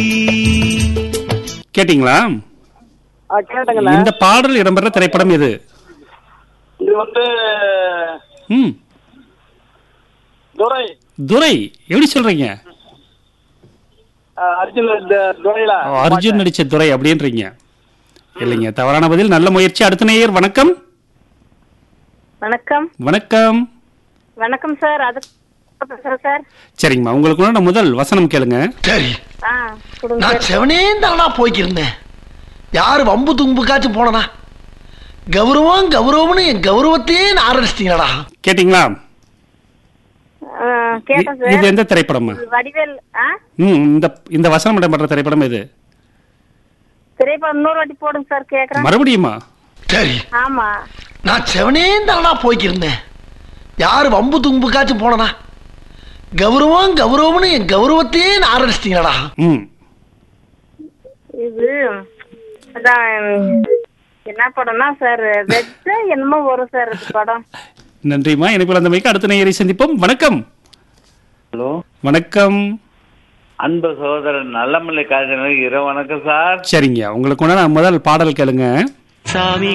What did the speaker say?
கேட்டீங்களா? கேட்டங்களா? இந்த பாடல் இடம்பெற்ற திரைப்படம் எது? இது வந்து ம் துரை. துரை. எப்படி சொல்றீங்க? அர்ஜுன் துரையில அர்ஜுன் நடிச்ச துரை அப்படின்றீங்க இல்லைங்க, தவறான பதில். நல்ல முயற்சி. அடுத்த நேயர். வணக்கம். வணக்கம். வணக்கம். வணக்கம் சார். அது பேசுறேன் சார். சரிங்கம்மா, உங்களுக்கு நான் முதல் வசனம் கேளுங்க. சரி, கொடுங்க நான் சார். செவனேந்தானா போய்க்கிருந்தேன். யாரு வம்பு தும்புக்காச்சும் போனனா? கௌரவம் கௌரவம்னு என் கௌரவத்தையே ஆரம்பிச்சிட்டீங்களா? கேட்டீங்களா? கேட்டேன் இது சார். எந்த திரைப்படமா? வடிவேல். இந்த இந்த வசனம் இடம்பெற்ற திரைப்படம் எது? திரைப்படம் இன்னொரு வாட்டி போடுங்க சார், கேக்குறேன். மறுபடியுமா? சரி, ஆமா. நான் செவனேந்தானா போய்க்கிருந்தேன். யாரு வம்பு தும்புக்காச்சும் போனனா? கௌரவம் கௌரவம்னு என் கௌரவத்தையே ஆரம்பிச்சிட்டீங்களா? இது அதான் என்ன படம்னா சார், வெச்ச என்னமோ வரும் சார் இது படம். நன்றிம்மா. எனக்கு அந்த மைக்கு. அடுத்த நேயரை சந்திப்போம். வணக்கம். ஹலோ, வணக்கம். அன்பு சகோதரன் நல்லமல்லை காஜனுக்கு இரவு வணக்கம் சார். சரிங்க, உங்களுக்கு நான் முதல் பாடல் கேளுங்க. சாமி